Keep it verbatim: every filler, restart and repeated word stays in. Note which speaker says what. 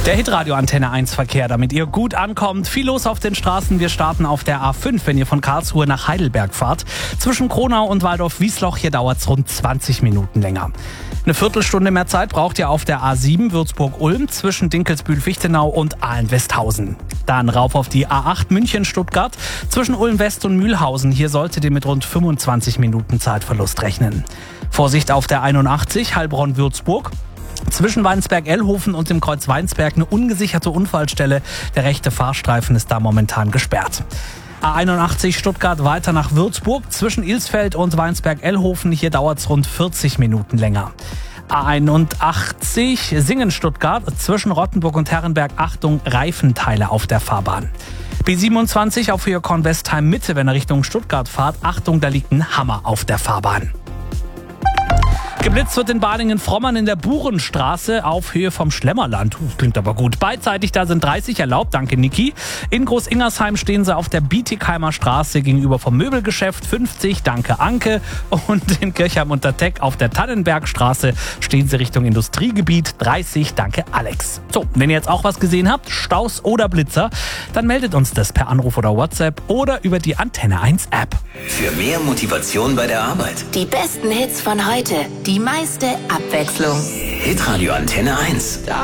Speaker 1: Der Hitradio Antenne eins Verkehr, damit ihr gut ankommt. Viel los auf den Straßen. Wir starten auf der A fünf, wenn ihr von Karlsruhe nach Heidelberg fahrt. Zwischen Kronau und Waldorf-Wiesloch, hier dauert es rund zwanzig Minuten länger. Eine Viertelstunde mehr Zeit braucht ihr auf der A sieben Würzburg-Ulm zwischen Dinkelsbühl-Fichtenau und Ahlen-Westhausen. Dann rauf auf die A acht München-Stuttgart zwischen Ulm-West und Mühlhausen. Hier solltet ihr mit rund fünfundzwanzig Minuten Zeitverlust rechnen. Vorsicht auf der einundachtzig Heilbronn-Würzburg. Zwischen Weinsberg-Ellhofen und dem Kreuz Weinsberg eine ungesicherte Unfallstelle. Der rechte Fahrstreifen ist da momentan gesperrt. A einundachtzig Stuttgart weiter nach Würzburg. Zwischen Ilsfeld und Weinsberg-Ellhofen. Hier dauert es rund vierzig Minuten länger. A einundachtzig Singen-Stuttgart. Zwischen Rottenburg und Herrenberg. Achtung, Reifenteile auf der Fahrbahn. B siebenundzwanzig auf Höhe Kornwestheim Mitte, wenn ihr Richtung Stuttgart fahrt. Achtung, da liegt ein Hammer auf der Fahrbahn. Geblitzt wird in Balingen-Frommern in der Burenstraße auf Höhe vom Schlemmerland. Uh, klingt aber gut. Beidseitig, da sind dreißig erlaubt, danke Niki. In Groß-Ingersheim stehen sie auf der Bietigheimer Straße gegenüber vom Möbelgeschäft, fünfzig, danke Anke. Und in Kirchheim unter Teck auf der Tannenbergstraße stehen sie Richtung Industriegebiet, dreißig, danke Alex. So, wenn ihr jetzt auch was gesehen habt, Staus oder Blitzer, dann meldet uns das per Anruf oder WhatsApp oder über die Antenne eins App.
Speaker 2: Für mehr Motivation bei der Arbeit.
Speaker 3: Die besten Hits von heute. Die meiste Abwechslung.
Speaker 2: Hitradio Antenne eins.